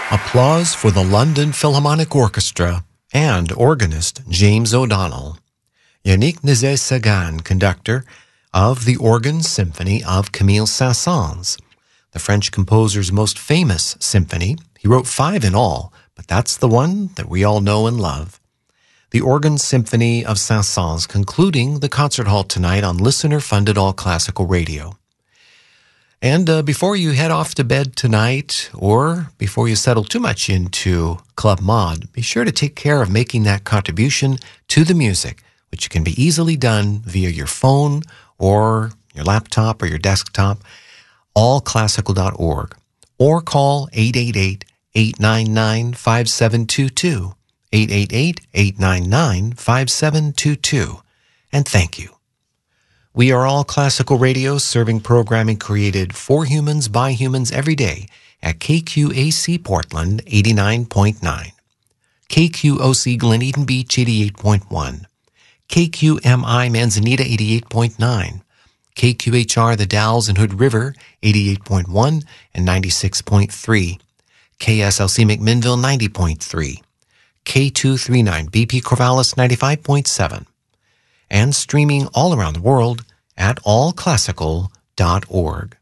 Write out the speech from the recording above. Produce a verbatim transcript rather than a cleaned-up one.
Applause for the London Philharmonic Orchestra and organist James O'Donnell. Yannick Nézet-Séguin, conductor of the Organ Symphony of Camille Saint-Saëns, the French composer's most famous symphony. He wrote five in all, but that's the one that we all know and love. The Organ Symphony of Saint-Saëns, concluding the concert hall tonight on listener-funded all-classical radio. And uh, before you head off to bed tonight, or before you settle too much into Club Mod, be sure to take care of making that contribution to the music, which can be easily done via your phone or your laptop or your desktop, all classical dot org, or call eight eight eight, eight nine nine, five seven two two, eight eight eight, eight nine nine, five seven two two, and thank you. We are All Classical Radio, serving programming created for humans by humans every day at K Q A C Portland eighty-nine point nine, K Q O C Glen Eden Beach eighty-eight point one, K Q M I Manzanita eighty-eight point nine, K Q H R The Dalles and Hood River eighty-eight point one and ninety-six point three, K S L C McMinnville ninety point three, K two thirty-nine B P Corvallis ninety-five point seven, and streaming all around the world at all classical dot org.